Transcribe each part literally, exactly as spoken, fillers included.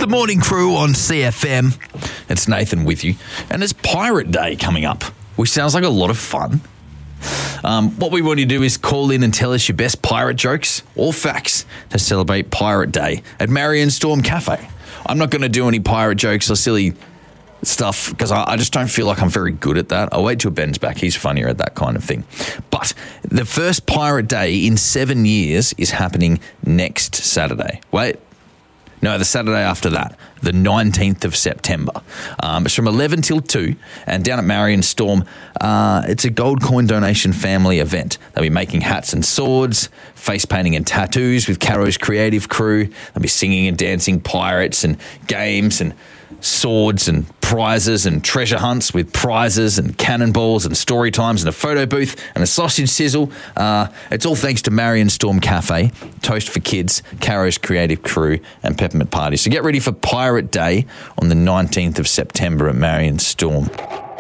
morning crew on C F M. It's Nathan with you. And it's Pirate Day coming up, which sounds like a lot of fun. Um, what we want you to do is call in and tell us your best pirate jokes or facts to celebrate Pirate Day at Marion Storm Cafe. I'm not going to do any pirate jokes or silly stuff because I, I just don't feel like I'm very good at that. I'll wait till Ben's back. He's funnier at that kind of thing. But the first Pirate Day in seven years is happening next Saturday. Wait. No, the Saturday after that, the nineteenth of September. Um, it's from eleven till two, and down at Marion Storm, uh, it's a gold coin donation family event. They'll be making hats and swords, face painting and tattoos with Caro's creative crew. They'll be singing and dancing pirates and games and swords and prizes and treasure hunts with prizes and cannonballs and story times and a photo booth and a sausage sizzle. Uh, it's all thanks to Marion Storm Cafe, Toast for Kids, Caro's creative crew and Peppermint Party. So get ready for Pirate Day on the nineteenth of September at Marion Storm.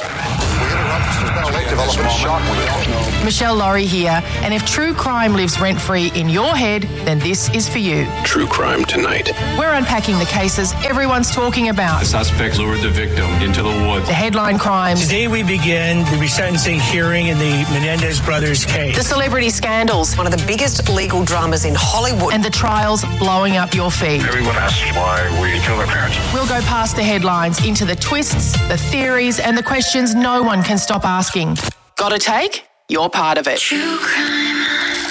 Michelle Laurie here, and if true crime lives rent-free in your head, then this is for you. True Crime Tonight. We're unpacking the cases everyone's talking about. The suspects lured the victim into the woods. The headline crimes. Today we begin the resentencing hearing in the Menendez brothers case. The celebrity scandals. One of the biggest legal dramas in Hollywood. And the trials blowing up your feed. Everyone asks why we killed our parents. We'll go past the headlines into the twists, the theories, and the questions no one can stop asking. Got a take? You're part of it. True Crime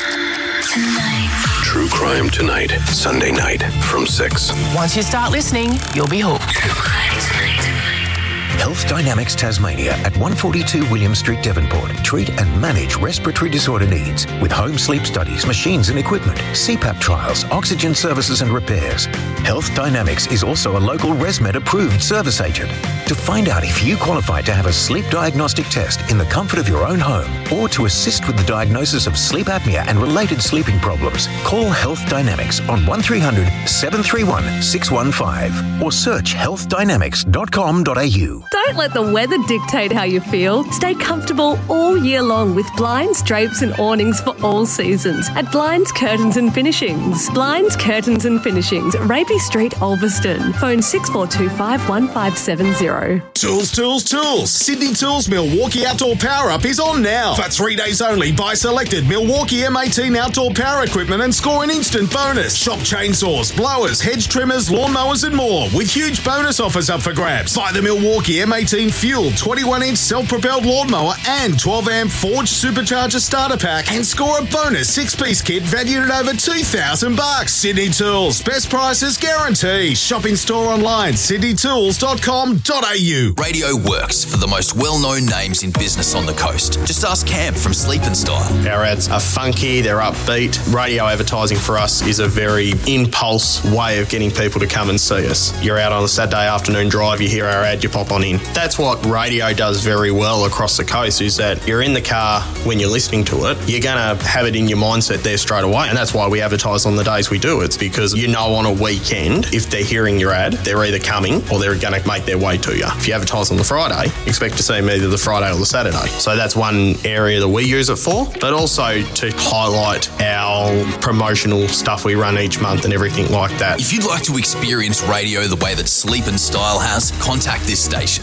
Tonight. True Crime Tonight, Sunday night from six. Once you start listening, you'll be hooked. True Crime Tonight. Health Dynamics Tasmania at one forty-two William Street, Devonport. Treat and manage respiratory disorder needs with home sleep studies, machines and equipment, C PAP trials, oxygen services and repairs. Health Dynamics is also a local ResMed approved service agent. To find out if you qualify to have a sleep diagnostic test in the comfort of your own home or to assist with the diagnosis of sleep apnea and related sleeping problems, call Health Dynamics on one three hundred, seven three one, six one five or search health dynamics dot com dot a u. Don't let the weather dictate how you feel. Stay comfortable all year long with blinds, drapes and awnings for all seasons at Blinds, Curtains and Finishings. Blinds, Curtains and Finishings, Rapey Street, Ulverston. Phone six four two five, one five seven zero. Tools, tools, tools. Sydney Tools Milwaukee Outdoor Power Up is on now. For three days only, buy selected Milwaukee M eighteen outdoor power equipment and score an instant bonus. Shop chainsaws, blowers, hedge trimmers, lawnmowers and more with huge bonus offers up for grabs. Buy the Milwaukee M eighteen Fuel twenty-one inch self-propelled lawnmower and twelve amp Forge Supercharger starter pack and score a bonus six-piece kit valued at over two thousand bucks. Sydney Tools, best prices guaranteed. Shop in store online, sydney tools dot com dot a u. Radio works for the most well-known names in business on the coast. Just ask Cam from Sleep and Style. Our ads are funky, they're upbeat. Radio advertising for us is a very impulse way of getting people to come and see us. You're out on a Saturday afternoon drive, you hear our ad, you pop on in. That's what radio does very well across the coast, is that you're in the car when you're listening to it, you're going to have it in your mindset there straight away. And that's why we advertise on the days we do. It's because you know on a weekend, if they're hearing your ad, they're either coming or they're going to make their way to you. If you advertise on the Friday, expect to see them either the Friday or the Saturday. So that's one area that we use it for, but also to highlight our promotional stuff we run each month and everything like that. If you'd like to experience radio the way that Sleep and Style has, contact this station.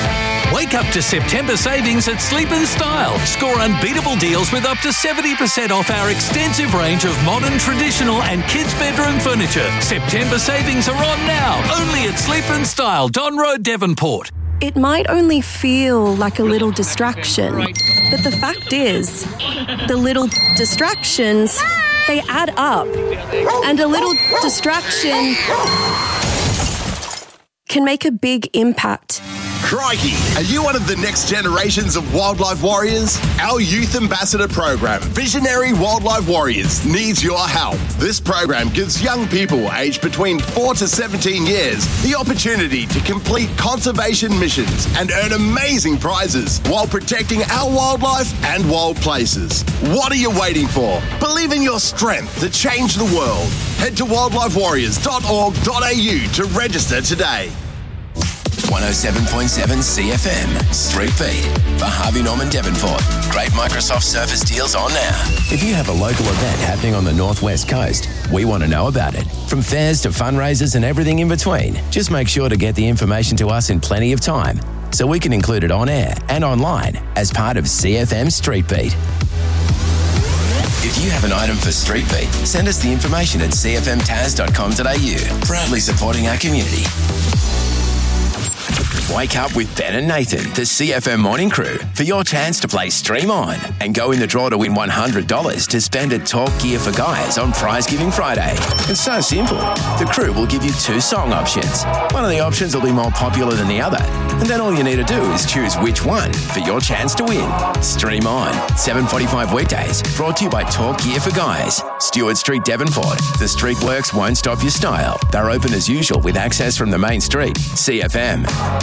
Wake up to September savings at Sleep and Style. Score unbeatable deals with up to seventy percent off our extensive range of modern, traditional and kids' bedroom furniture. September savings are on now, only at Sleep and Style, Don Road, Devonport. It might only feel like a little distraction, but the fact is, the little distractions, they add up. And a little distraction can make a big impact. Crikey! Are you one of the next generations of wildlife warriors? Our Youth Ambassador program, Visionary Wildlife Warriors, needs your help. This program gives young people aged between four to seventeen years the opportunity to complete conservation missions and earn amazing prizes while protecting our wildlife and wild places. What are you waiting for? Believe in your strength to change the world. Head to wildlife warriors dot org dot a u to register today. one oh seven point seven C F M, Street Beat for Harvey Norman Devonport. Great Microsoft Surface deals on now. If you have a local event happening on the Northwest Coast, we want to know about it. From fairs to fundraisers and everything in between, just make sure to get the information to us in plenty of time so we can include it on air and online as part of C F M Street Beat. If you have an item for Street Beat, send us the information at c f m taz dot com dot a u. Proudly supporting our community. Wake up with Ben and Nathan, the C F M Morning Crew, for your chance to play Stream On and go in the draw to win one hundred dollars to spend at Talk Gear for Guys on Prize Giving Friday. It's so simple. The crew will give you two song options. One of the options will be more popular than the other, and then all you need to do is choose which one for your chance to win. Stream On, seven forty-five weekdays, brought to you by Talk Gear for Guys. Stewart Street, Devonport. The Street Works won't stop your style. They're open as usual with access from the main street. C F M.